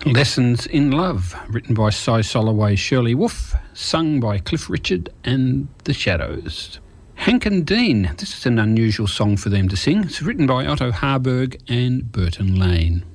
Lessons in Love, written by Cy Soloway, Shirley Wolfe, sung by Cliff Richard and The Shadows. Hank and Dean, this is an unusual song for them to sing. It's written by Otto Harburg and Burton Lane.